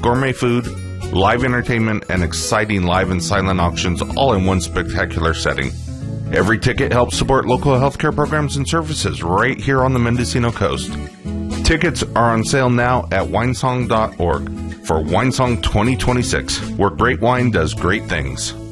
gourmet food, live entertainment, and exciting live and silent auctions all in one spectacular setting. Every ticket helps support local healthcare programs and services right here on the Mendocino coast. Tickets are on sale now at winesong.org for Winesong 2026, where great wine does great things.